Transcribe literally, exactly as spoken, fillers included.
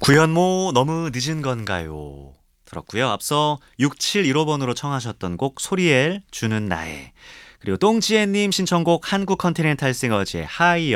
구현모 너무 늦은 건가요? 들었고요. 앞서 육칠일오 번으로 청하셨던 곡 소리엘 주는 나의, 그리고 똥지혜님 신청곡 한국 컨티넨탈 싱어즈의 하이어